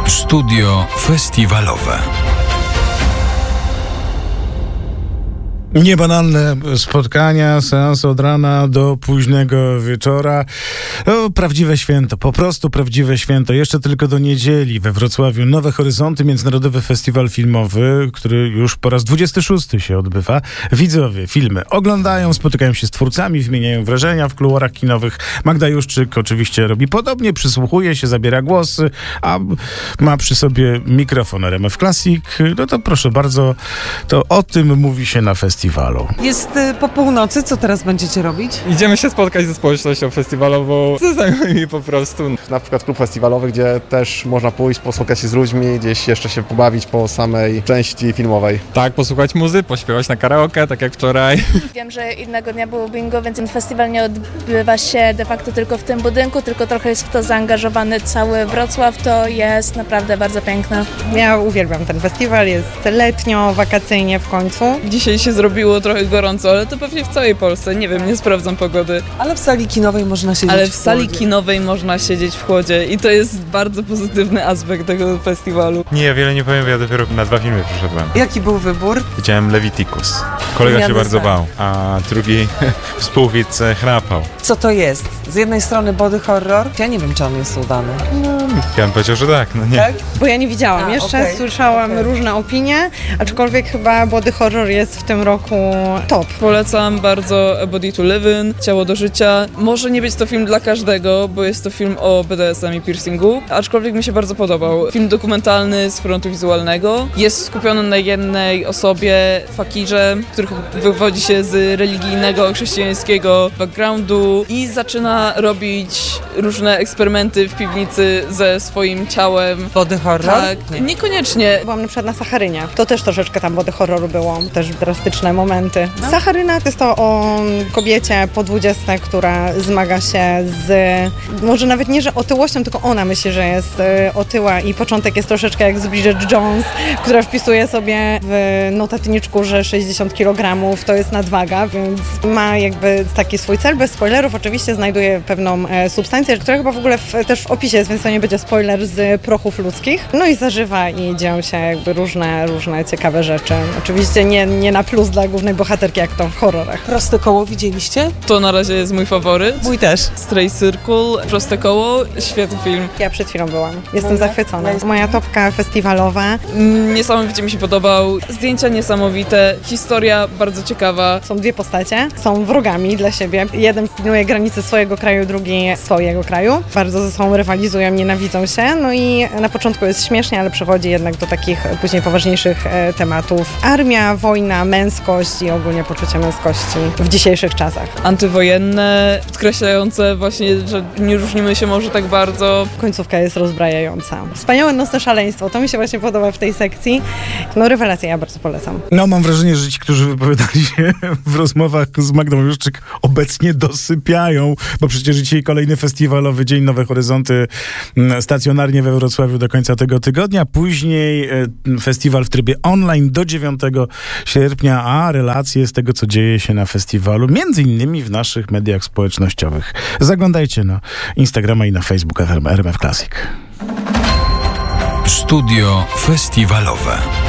Studio festiwalowe. Niebanalne spotkania, seanse od rana do późnego wieczora. Prawdziwe święto, po prostu prawdziwe święto. Jeszcze tylko do niedzieli we Wrocławiu Nowe Horyzonty, Międzynarodowy Festiwal Filmowy, który już po raz 26 się odbywa. Widzowie filmy oglądają, spotykają się z twórcami, wymieniają wrażenia w kuluarach kinowych. Magda Juszczyk oczywiście robi podobnie, przysłuchuje się, zabiera głosy, a ma przy sobie mikrofon RMF Classic. No to proszę bardzo, to o tym mówi się na festiwalu. Jest po północy, co teraz będziecie robić? Idziemy się spotkać ze społecznością festiwalową, ze znajomymi po prostu. Na przykład klub festiwalowy, gdzie też można pójść, posłuchać się z ludźmi, gdzieś jeszcze się pobawić po samej części filmowej. Tak, posłuchać muzy, pośpiewać na karaoke, tak jak wczoraj. Wiem, że innego dnia było bingo, więc ten festiwal nie odbywa się de facto tylko w tym budynku, tylko trochę jest w to zaangażowany cały Wrocław. To jest naprawdę bardzo piękne. Ja uwielbiam ten festiwal, jest letnio, wakacyjnie w końcu. Dzisiaj się zrobiło trochę gorąco, ale to pewnie w całej Polsce. Nie wiem, nie sprawdzam pogody. Ale w sali kinowej można siedzieć Ale w sali kinowej można siedzieć w chłodzie i to jest bardzo pozytywny aspekt tego festiwalu. Nie, ja wiele nie powiem, bo ja dopiero na 2 filmy przyszedłem. Jaki był wybór? Widziałem Leviticus. Kolega się bardzo bał, a drugi współwidz chrapał. Co to jest? Z jednej strony body horror. Ja nie wiem, czy on jest udany. Ja bym powiedział, że tak, no nie. Tak? Bo ja nie widziałam jeszcze, słyszałam różne opinie, aczkolwiek chyba body horror jest w tym roku top. Polecam bardzo A Body to Live In, Ciało do życia. Może nie być to film dla każdego, bo jest to film o BDSM i piercingu, aczkolwiek mi się bardzo podobał. Film dokumentalny z frontu wizualnego. Jest skupiony na jednej osobie, fakirze, który wywodzi się z religijnego, chrześcijańskiego backgroundu i zaczyna robić różne eksperymenty w piwnicy ze swoim ciałem. Body horror? Tak, niekoniecznie. Byłam na przykład na Sacharynie. To też troszeczkę tam body horroru było, też drastyczne momenty. Sacharyna to jest to o kobiecie po 20, która zmaga się z, może nawet nie, że otyłością, tylko ona myśli, że jest otyła i początek jest troszeczkę jak z Bridget Jones, która wpisuje sobie w notatniczku, że 60 kg to jest nadwaga, więc ma jakby taki swój cel. Bez spoilerów oczywiście znajduje pewną substancję, która chyba w ogóle też w opisie jest, więc to nie będzie spoiler, z prochów ludzkich. No i zażywa i dzieją się jakby różne ciekawe rzeczy. Oczywiście nie na plus dla głównej bohaterki, jak to w horrorach. Proste koło widzieliście? To na razie jest mój faworyt. Mój też. Stray Circle, Proste koło, świetny film. Ja przed chwilą byłam. Jestem zachwycona. Moja topka festiwalowa. Niesamowicie mi się podobał. Zdjęcia niesamowite, historia bardzo ciekawa. Są dwie postacie, są wrogami dla siebie. Jeden pilnuje granice swojego kraju, drugi swojego kraju. Bardzo ze sobą rywalizują, nienawidzą się. No i na początku jest śmiesznie, ale przechodzi jednak do takich później poważniejszych tematów. Armia, wojna, męskość i ogólnie poczucie męskości w dzisiejszych czasach. Antywojenne, podkreślające właśnie, że nie różnimy się może tak bardzo. Końcówka jest rozbrajająca. Wspaniałe nocne szaleństwo, to mi się właśnie podoba w tej sekcji. No rewelacja, ja bardzo polecam. No mam wrażenie, że ci, którzy wypowiadali się w rozmowach z Magdą Juszczyk, obecnie dosypiają, bo przecież dzisiaj kolejny festiwalowy dzień, Nowe Horyzonty stacjonarnie we Wrocławiu do końca tego tygodnia. Później festiwal w trybie online do 9 sierpnia, a relacje z tego, co dzieje się na festiwalu, między innymi w naszych mediach społecznościowych. Zaglądajcie na Instagrama i na Facebooka RMF Classic. Studio festiwalowe.